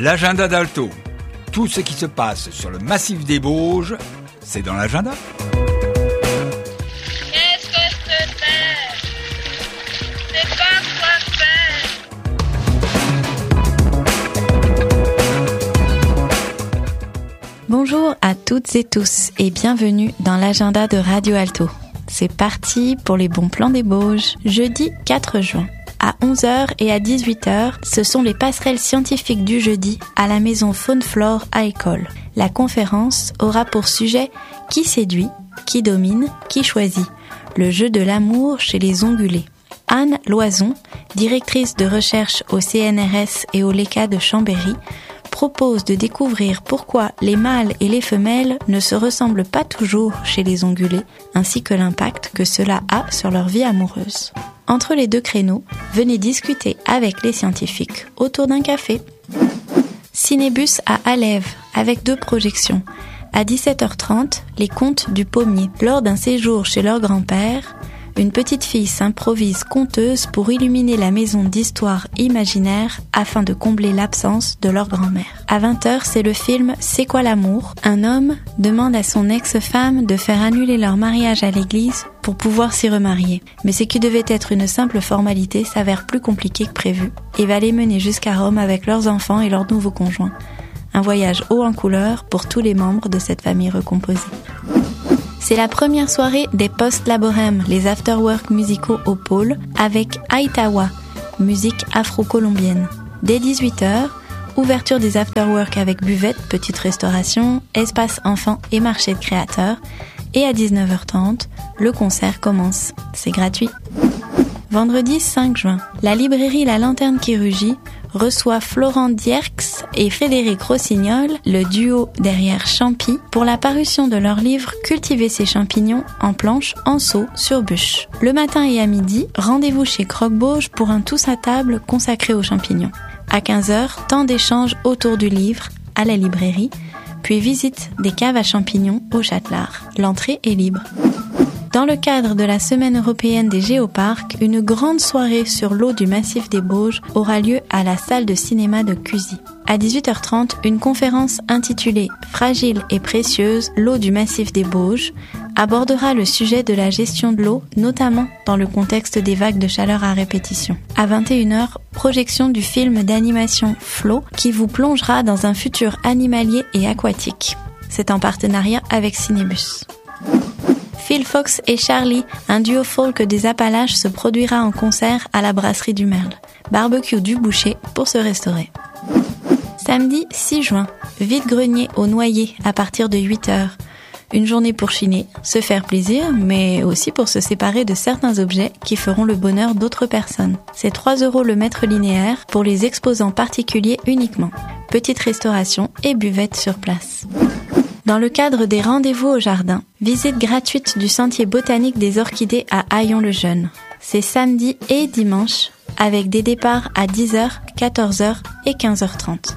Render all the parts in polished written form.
L'agenda d'Alto. Tout ce qui se passe sur le massif des Bauges, c'est dans l'agenda. Qu'est-ce que c'est? C'est pas quoi faire. Bonjour à toutes et tous et bienvenue dans l'agenda de Radio Alto. C'est parti pour les bons plans des Bauges. Jeudi 4 juin. À 11h et à 18h, ce sont les passerelles scientifiques du jeudi à la maison Faune-Flore à École. La conférence aura pour sujet « Qui séduit, qui domine, qui choisit ?» Le jeu de l'amour chez les ongulés. Anne Loison, directrice de recherche au CNRS et au LECA de Chambéry, propose de découvrir pourquoi les mâles et les femelles ne se ressemblent pas toujours chez les ongulés, ainsi que l'impact que cela a sur leur vie amoureuse. Entre les deux créneaux, venez discuter avec les scientifiques autour d'un café. Cinébus à Alève, avec 2 projections. À 17h30, les contes du pommier. Lors d'un séjour chez leur grand-père, une petite fille s'improvise conteuse pour illuminer la maison d'histoire imaginaire afin de combler l'absence de leur grand-mère. À 20h, c'est le film C'est quoi l'amour ? Un homme demande à son ex-femme de faire annuler leur mariage à l'église pour pouvoir s'y remarier. Mais ce qui devait être une simple formalité s'avère plus compliqué que prévu et va les mener jusqu'à Rome avec leurs enfants et leurs nouveaux conjoints. Un voyage haut en couleur pour tous les membres de cette famille recomposée. C'est la première soirée des post-laborem, les after-work musicaux au pôle, avec Aitawa, musique afro-colombienne. Dès 18h, ouverture des after-work avec buvette, petite restauration, espace enfants et marché de créateurs. Et à 19h30, le concert commence. C'est gratuit. Vendredi 5 juin, la librairie La Lanterne qui rugit reçoit Florent Dierks et Frédéric Rossignol, le duo derrière Champi, pour la parution de leur livre « Cultiver ses champignons en planche, en seau, sur bûche ». Le matin et à midi, rendez-vous chez Croque-Bauge pour un tous à table consacré aux champignons. À 15h, temps d'échange autour du livre, à la librairie, puis visite des caves à champignons au Châtelard. L'entrée est libre. Dans le cadre de la Semaine européenne des géoparcs, une grande soirée sur l'eau du massif des Bauges aura lieu à la salle de cinéma de Cusy. À 18h30, une conférence intitulée « Fragile et précieuse, l'eau du massif des Bauges » abordera le sujet de la gestion de l'eau, notamment dans le contexte des vagues de chaleur à répétition. À 21h, projection du film d'animation Flow qui vous plongera dans un futur animalier et aquatique. C'est en partenariat avec Cinébus. Phil Fox et Charlie, un duo folk des Appalaches, se produira en concert à la brasserie du Merle. Barbecue du boucher pour se restaurer. Samedi 6 juin, vide-grenier au Noyer à partir de 8h. Une journée pour chiner, se faire plaisir, mais aussi pour se séparer de certains objets qui feront le bonheur d'autres personnes. C'est 3 € le mètre linéaire pour les exposants particuliers uniquement. Petite restauration et buvette sur place. Dans le cadre des rendez-vous au jardin, visite gratuite du sentier botanique des orchidées à Haillons-le-Jeune. C'est samedi et dimanche, avec des départs à 10h, 14h et 15h30.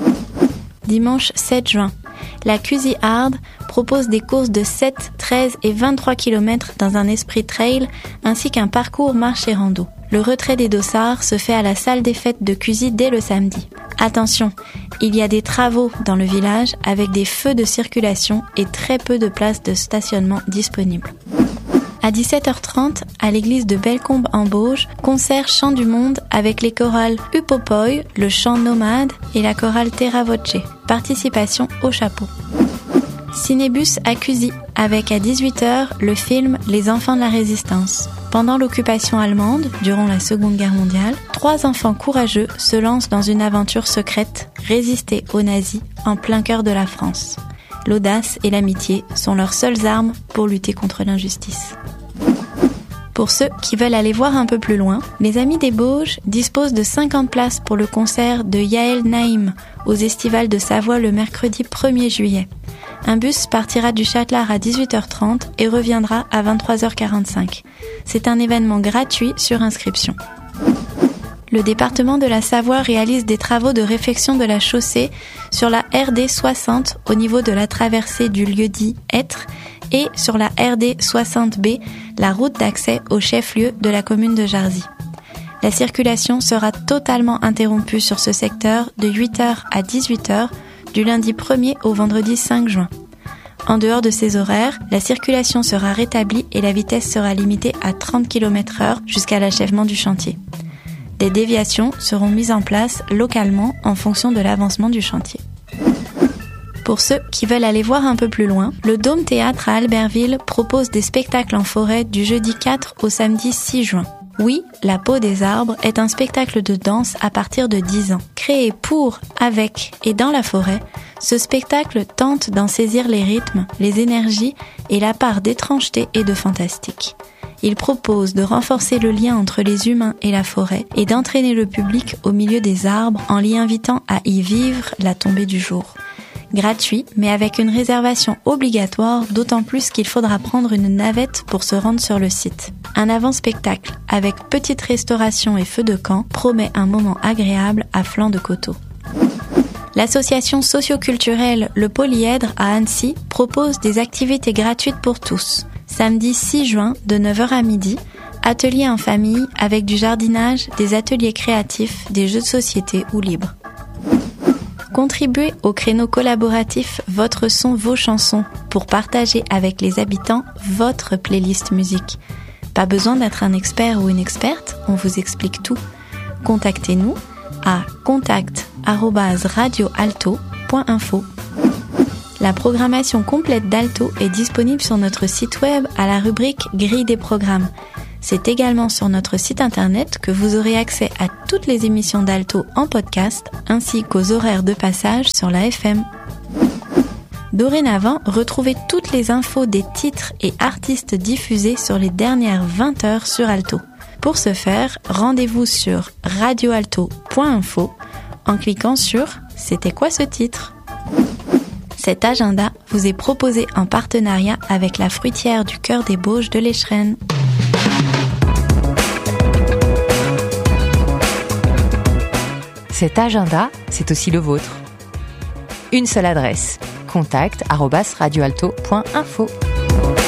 Dimanche 7 juin, la Cusy Hard propose des courses de 7, 13 et 23 km dans un esprit trail ainsi qu'un parcours marche et rando. Le retrait des dossards se fait à la salle des fêtes de Cusy dès le samedi. Attention, il y a des travaux dans le village avec des feux de circulation et très peu de places de stationnement disponibles. À 17h30, à l'église de Bellecombe en Bauges, concert Chant du Monde avec les chorales Upopoi, le chant nomade et la chorale Terra Voce. Participation au chapeau. Cinébus à Cusy, avec à 18h le film Les enfants de la résistance. Pendant l'occupation allemande, durant la Seconde Guerre mondiale, 3 enfants courageux se lancent dans une aventure secrète, résister aux nazis en plein cœur de la France. L'audace et l'amitié sont leurs seules armes pour lutter contre l'injustice. Pour ceux qui veulent aller voir un peu plus loin, les Amis des Bauges disposent de 50 places pour le concert de Yael Naïm aux Estivales de Savoie le mercredi 1er juillet. Un bus partira du Châtelard à 18h30 et reviendra à 23h45. C'est un événement gratuit sur inscription. Le département de la Savoie réalise des travaux de réfection de la chaussée sur la RD 60 au niveau de la traversée du lieu-dit Être et sur la RD 60B, la route d'accès au chef-lieu de la commune de Jarzy. La circulation sera totalement interrompue sur ce secteur de 8h à 18h du lundi 1er au vendredi 5 juin. En dehors de ces horaires, la circulation sera rétablie et la vitesse sera limitée à 30 km/h jusqu'à l'achèvement du chantier. Des déviations seront mises en place localement en fonction de l'avancement du chantier. Pour ceux qui veulent aller voir un peu plus loin, le Dôme Théâtre à Albertville propose des spectacles en forêt du jeudi 4 au samedi 6 juin. Oui, La peau des arbres est un spectacle de danse à partir de 10 ans. Créé pour, avec et dans la forêt, ce spectacle tente d'en saisir les rythmes, les énergies et la part d'étrangeté et de fantastique. Il propose de renforcer le lien entre les humains et la forêt et d'entraîner le public au milieu des arbres en l'y invitant à y vivre la tombée du jour. Gratuit, mais avec une réservation obligatoire, d'autant plus qu'il faudra prendre une navette pour se rendre sur le site. Un avant-spectacle, avec petite restauration et feu de camp, promet un moment agréable à flanc de coteau. L'association socio-culturelle Le Polyèdre à Annecy propose des activités gratuites pour tous. Samedi 6 juin, de 9h à midi, ateliers en famille avec du jardinage, des ateliers créatifs, des jeux de société ou libres. Contribuez au créneau collaboratif Votre son, vos chansons pour partager avec les habitants votre playlist musique. Pas besoin d'être un expert ou une experte, on vous explique tout. Contactez-nous à contact@radioalto.info. La programmation complète d'Alto est disponible sur notre site web à la rubrique Grille des programmes. C'est également sur notre site internet que vous aurez accès à toutes les émissions d'Alto en podcast ainsi qu'aux horaires de passage sur la FM. Dorénavant, retrouvez toutes les infos des titres et artistes diffusés sur les dernières 20 heures sur Alto. Pour ce faire, rendez-vous sur radioalto.info en cliquant sur « C'était quoi ce titre ?». Cet agenda vous est proposé en partenariat avec la fruitière du Cœur des Bauges de l'Échrennes. Cet agenda, c'est aussi le vôtre. Une seule adresse, contact@radioalto.info.